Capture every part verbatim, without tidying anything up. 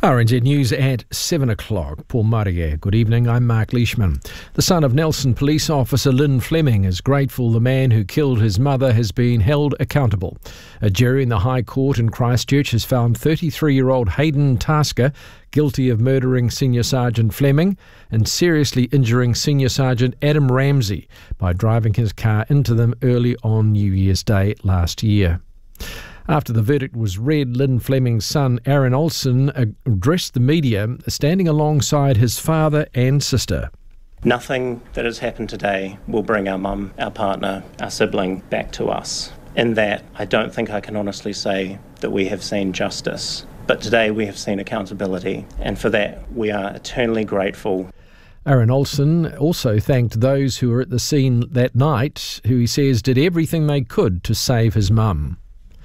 R N Z News at seven o'clock. Paul Marie. Good evening, I'm Mark Leishman. The son of Nelson police officer Lynn Fleming is grateful the man who killed his mother has been held accountable. A jury in the High Court in Christchurch has found thirty-three-year-old Hayden Tasker guilty of murdering Senior Sergeant Fleming and seriously injuring Senior Sergeant Adam Ramsey by driving his car into them early on New Year's Day last year. After the verdict was read, Lynn Fleming's son, Aaron Olsen, addressed the media, standing alongside his father and sister. Nothing that has happened today will bring our mum, our partner, our sibling back to us. In that, I don't think I can honestly say that we have seen justice. But today we have seen accountability, and for that we are eternally grateful. Aaron Olsen also thanked those who were at the scene that night, who he says did everything they could to save his mum.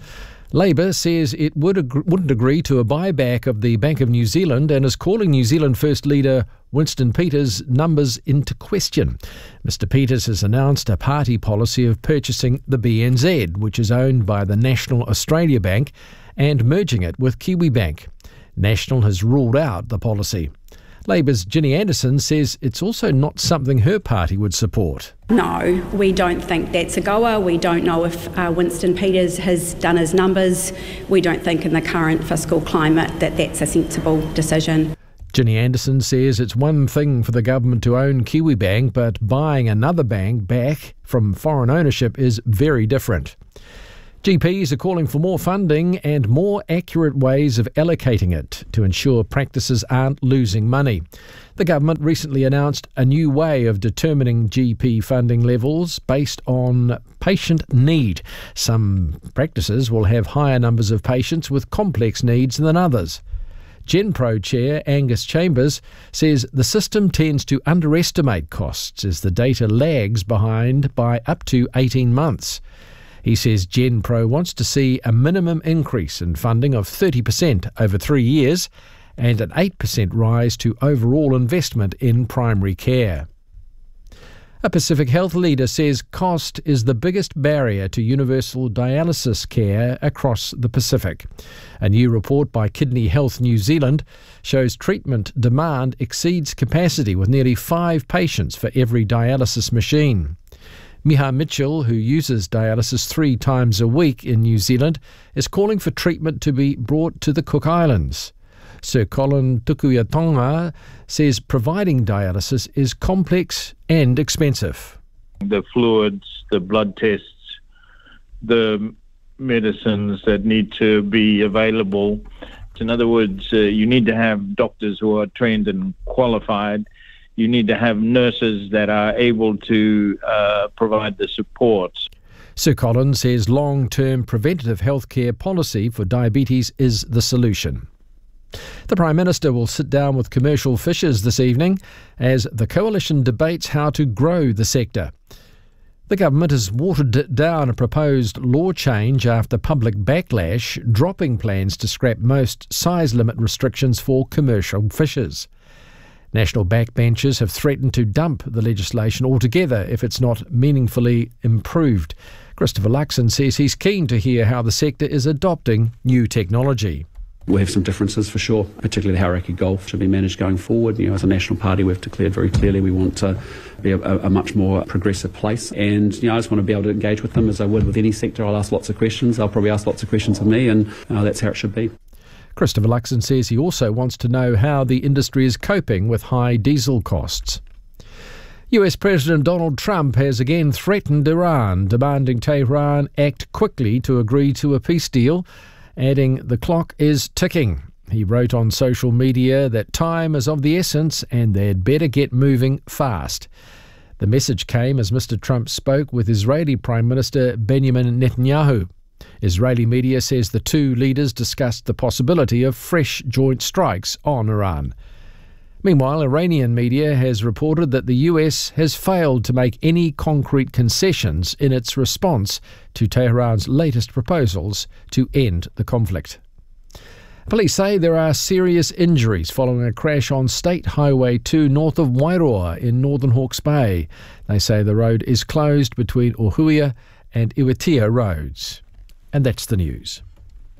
Labour says it would ag- wouldn't agree to a buyback of the Bank of New Zealand and is calling New Zealand First Leader Winston Peters' numbers into question. Mister Peters has announced a party policy of purchasing the B N Z, which is owned by the National Australia Bank, and merging it with Kiwibank. National has ruled out the policy. Labour's Ginny Anderson says it's also not something her party would support. No, we don't think that's a goer. We don't know if uh, Winston Peters has done his numbers. We don't think in the current fiscal climate that that's a sensible decision. Ginny Anderson says it's one thing for the government to own Kiwibank, but buying another bank back from foreign ownership is very different. G Ps are calling for more funding and more accurate ways of allocating it to ensure practices aren't losing money. The government recently announced a new way of determining G P funding levels based on patient need. Some practices will have higher numbers of patients with complex needs than others. GenPro Chair Angus Chambers says the system tends to underestimate costs as the data lags behind by up to eighteen months. He says GenPro wants to see a minimum increase in funding of thirty percent over three years and an eight percent rise to overall investment in primary care. A Pacific Health leader says cost is the biggest barrier to universal dialysis care across the Pacific. A new report by Kidney Health New Zealand shows treatment demand exceeds capacity with nearly five patients for every dialysis machine. Miha Mitchell, who uses dialysis three times a week in New Zealand, is calling for treatment to be brought to the Cook Islands. Sir Colin Tukuitonga says providing dialysis is complex and expensive. The fluids, the blood tests, the medicines that need to be available. In other words, uh, you need to have doctors who are trained and qualified. You need to have nurses that are able to uh, provide the support. Sir Colin says long-term preventative healthcare policy for diabetes is the solution. The Prime Minister will sit down with commercial fishers this evening as the Coalition debates how to grow the sector. The government has watered down a proposed law change after public backlash, dropping plans to scrap most size limit restrictions for commercial fishers. National backbenchers have threatened to dump the legislation altogether if it's not meaningfully improved. Christopher Luxon says he's keen to hear how the sector is adopting new technology. We have some differences for sure, particularly the Hauraki Gulf should be managed going forward. You know, as a national party, we've declared very clearly we want to be a, a much more progressive place. And, you know, I just want to be able to engage with them as I would with any sector. I'll ask lots of questions. They'll probably ask lots of questions of me, and uh, that's how it should be. Christopher Luxon says he also wants to know how the industry is coping with high diesel costs. U S President Donald Trump has again threatened Iran, demanding Tehran act quickly to agree to a peace deal, adding the clock is ticking. He wrote on social media that time is of the essence and they'd better get moving fast. The message came as Mister Trump spoke with Israeli Prime Minister Benjamin Netanyahu. Israeli media says the two leaders discussed the possibility of fresh joint strikes on Iran. Meanwhile, Iranian media has reported that the U S has failed to make any concrete concessions in its response to Tehran's latest proposals to end the conflict. Police say there are serious injuries following a crash on State Highway two north of Wairoa in northern Hawke's Bay. They say the road is closed between Ohuia and Iwitia roads. And that's the news.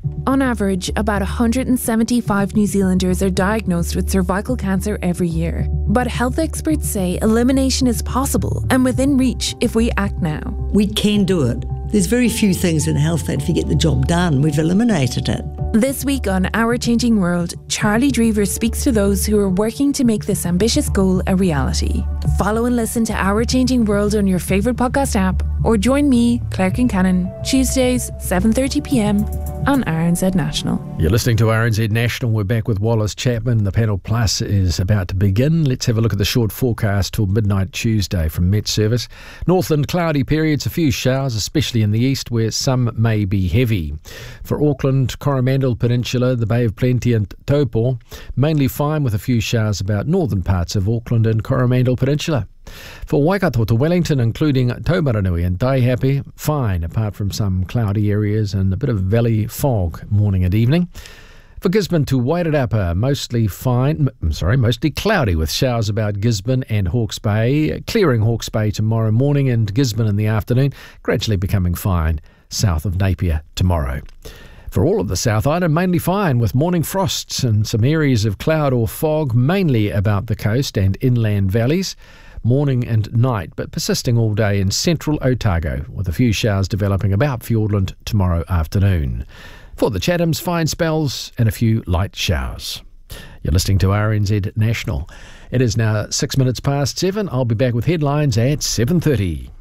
On average, about one hundred seventy-five New Zealanders are diagnosed with cervical cancer every year. But health experts say elimination is possible and within reach if we act now. We can do it. There's very few things in health that if you get the job done, we've eliminated it. This week on Our Changing World, Charlie Drever speaks to those who are working to make this ambitious goal a reality. Follow and listen to Our Changing World on your favourite podcast app, or join me, Claire Kincannon, Tuesdays, seven thirty p m on R N Z National. You're listening to R N Z National. We're back with Wallace Chapman. The Panel Plus is about to begin. Let's have a look at the short forecast till midnight Tuesday from Met Service. Northland, cloudy periods, a few showers, especially in the east where some may be heavy. For Auckland, Coromandel Peninsula, the Bay of Plenty and Taupo, mainly fine with a few showers about northern parts of Auckland and Coromandel Peninsula. For Waikato to Wellington, including Taumaranui and Taihape, fine apart from some cloudy areas and a bit of valley fog morning and evening. For Gisborne to Wairarapa, mostly fine, I'm sorry, mostly cloudy with showers about Gisborne and Hawke's Bay, clearing Hawke's Bay tomorrow morning and Gisborne in the afternoon, gradually becoming fine south of Napier tomorrow. For all of the South Island, mainly fine with morning frosts and some areas of cloud or fog, mainly about the coast and inland valleys. Morning and night, but persisting all day in central Otago, with a few showers developing about Fiordland tomorrow afternoon. For the Chathams, fine spells and a few light showers. You're listening to R N Z National. It is now six minutes past seven. I'll be back with headlines at seven thirty.